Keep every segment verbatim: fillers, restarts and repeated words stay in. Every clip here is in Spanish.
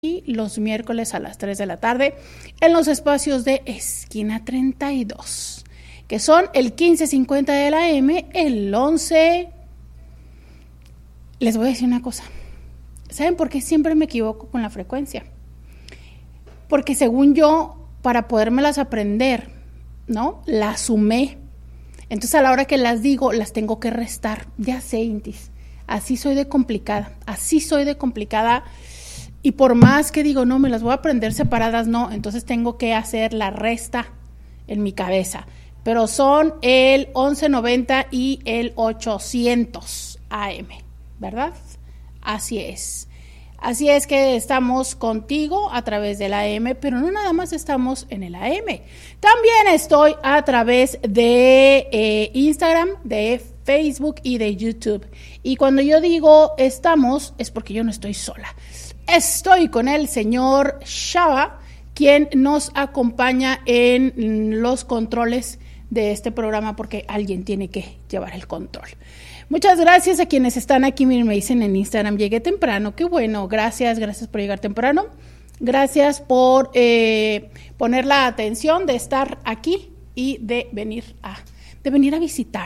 y los miércoles a las tres de la tarde en los espacios de Esquina treinta y dos, que son el quince cincuenta de la M, el once. Les voy a decir una cosa. ¿Saben por qué siempre me equivoco con la frecuencia? Porque según yo, para podérmelas aprender, ¿no? Las sumé. Entonces a la hora que las digo, las tengo que restar. Ya sé, Intis. Así soy de complicada. Así soy de complicada. Y por más que digo, no, me las voy a aprender separadas, no. Entonces tengo que hacer la resta en mi cabeza. Pero son el once noventa y el ochocientos A M, ¿verdad? Así es. Así es que estamos contigo a través del A M, pero no nada más estamos en el A M. También estoy a través de eh, Instagram, de Facebook y de YouTube. Y cuando yo digo estamos, es porque yo no estoy sola. Estoy con el señor Shaba, quien nos acompaña en los controles de este programa, porque alguien tiene que llevar el control. Muchas gracias a quienes están aquí. Miren, me dicen en Instagram, llegué temprano, qué bueno, gracias, gracias por llegar temprano, gracias por eh, poner la atención de estar aquí y de venir a, de venir a visitar.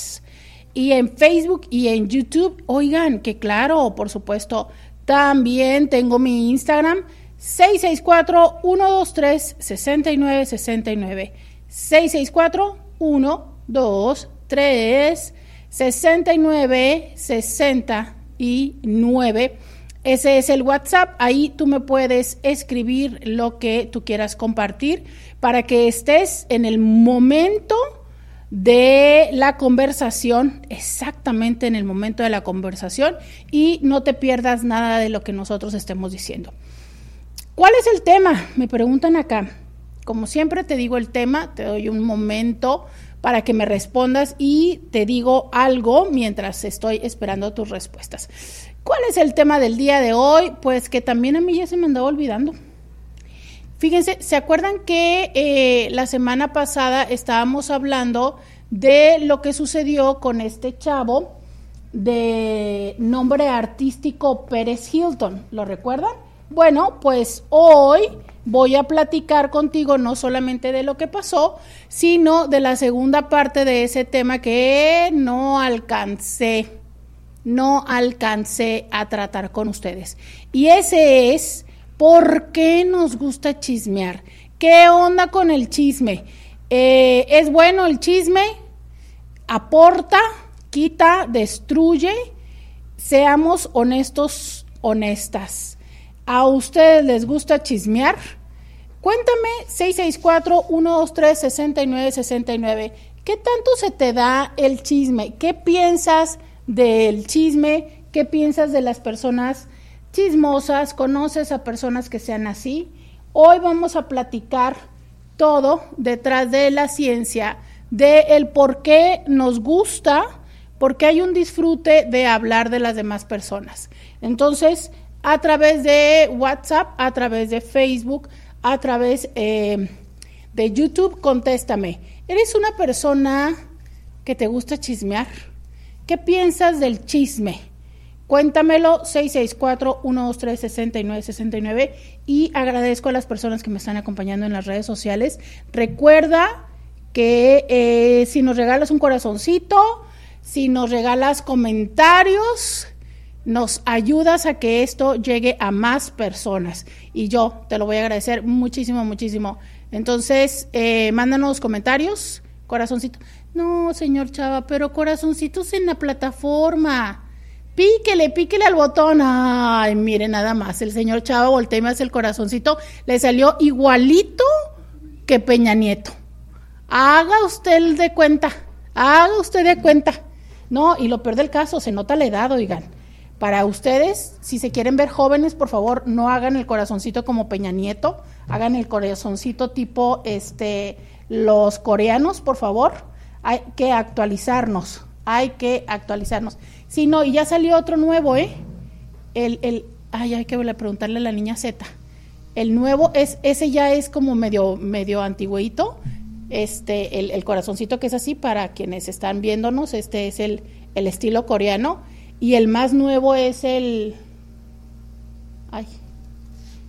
Y en Facebook y en YouTube, oigan, que claro, por supuesto, también tengo mi Instagram, seis seis cuatro, uno dos tres, seis nueve seis nueve, seis seis cuatro, uno dos tres, seis nueve seis nueve. Ese es el WhatsApp. Ahí tú me puedes escribir lo que tú quieras compartir para que estés en el momento de la conversación, exactamente en el momento de la conversación, y no te pierdas nada de lo que nosotros estemos diciendo. ¿Cuál es el tema? Me preguntan acá. Como siempre te digo el tema, te doy un momento para que me respondas y te digo algo mientras estoy esperando tus respuestas. ¿Cuál es el tema del día de hoy? Pues que también a mí ya se me andaba olvidando. Fíjense, ¿se acuerdan que eh, la semana pasada estábamos hablando de lo que sucedió con este chavo de nombre artístico Pérez Hilton? ¿Lo recuerdan? Bueno, pues hoy voy a platicar contigo no solamente de lo que pasó, sino de la segunda parte de ese tema que no alcancé, no alcancé a tratar con ustedes. Y ese es: ¿por qué nos gusta chismear? ¿Qué onda con el chisme? Eh, ¿Es bueno el chisme? ¿Aporta? ¿Quita? ¿Destruye? Seamos honestos, honestas. ¿A ustedes les gusta chismear? Cuéntame, seis seis cuatro, uno dos tres, seis nueve seis nueve. ¿Qué tanto se te da el chisme? ¿Qué piensas del chisme? ¿Qué piensas de las personas chismosas? ¿Conoces a personas que sean así? Hoy vamos a platicar todo detrás de la ciencia, de el por qué nos gusta, porque hay un disfrute de hablar de las demás personas. Entonces, a través de WhatsApp, a través de Facebook, a través eh, de YouTube, contéstame. ¿Eres una persona que te gusta chismear? ¿Qué piensas del chisme? Cuéntamelo, seis seis cuatro, uno dos tres, seis nueve seis nueve, y agradezco a las personas que me están acompañando en las redes sociales. Recuerda que eh, si nos regalas un corazoncito, si nos regalas comentarios, nos ayudas a que esto llegue a más personas, y yo te lo voy a agradecer muchísimo, muchísimo. Entonces, eh, mándanos comentarios, corazoncito. No, señor Chava, pero corazoncitos en la plataforma. Píquele, píquele al botón. Ay, mire, nada más, el señor Chava voltea y me hace el corazoncito, le salió igualito que Peña Nieto. Haga usted el de cuenta, haga usted de cuenta. No, y lo peor del caso, se nota la edad, oigan. Para ustedes, si se quieren ver jóvenes, por favor, no hagan el corazoncito como Peña Nieto, hagan el corazoncito tipo este los coreanos, por favor. Hay que actualizarnos, hay que actualizarnos. Sí, no, y ya salió otro nuevo, ¿eh? El, el, ay, hay que preguntarle a la niña Z. El nuevo, es ese ya es como medio, medio antigüeito, este, el, el corazoncito que es así, para quienes están viéndonos, este es el, el estilo coreano. Y el más nuevo es el, ay,